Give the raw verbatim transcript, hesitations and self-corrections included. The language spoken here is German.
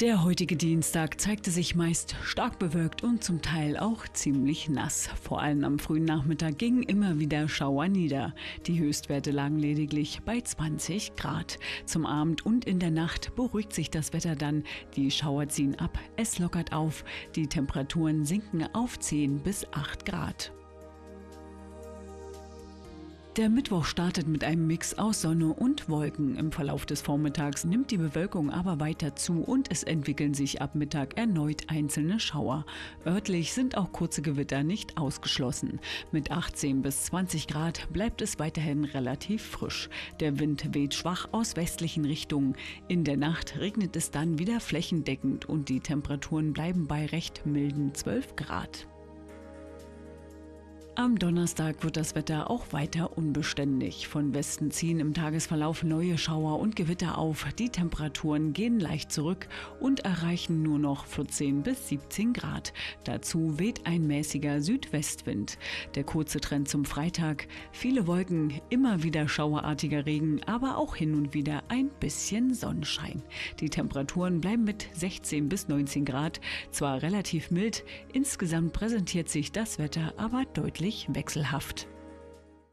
Der heutige Dienstag zeigte sich meist stark bewölkt und zum Teil auch ziemlich nass. Vor allem am frühen Nachmittag gingen immer wieder Schauer nieder. Die Höchstwerte lagen lediglich bei zwanzig Grad. Zum Abend und in der Nacht beruhigt sich das Wetter dann. Die Schauer ziehen ab, es lockert auf. Die Temperaturen sinken auf zehn bis acht Grad. Der Mittwoch startet mit einem Mix aus Sonne und Wolken. Im Verlauf des Vormittags nimmt die Bewölkung aber weiter zu und es entwickeln sich ab Mittag erneut einzelne Schauer. Örtlich sind auch kurze Gewitter nicht ausgeschlossen. Mit achtzehn bis zwanzig Grad bleibt es weiterhin relativ frisch. Der Wind weht schwach aus westlichen Richtungen. In der Nacht regnet es dann wieder flächendeckend und die Temperaturen bleiben bei recht milden zwölf Grad. Am Donnerstag wird das Wetter auch weiter unbeständig. Von Westen ziehen im Tagesverlauf neue Schauer und Gewitter auf. Die Temperaturen gehen leicht zurück und erreichen nur noch vierzehn bis siebzehn Grad. Dazu weht ein mäßiger Südwestwind. Der kurze Trend zum Freitag: viele Wolken, immer wieder schauerartiger Regen, aber auch hin und wieder ein bisschen Sonnenschein. Die Temperaturen bleiben mit sechzehn bis neunzehn Grad zwar relativ mild, insgesamt präsentiert sich das Wetter aber deutlich wechselhaft.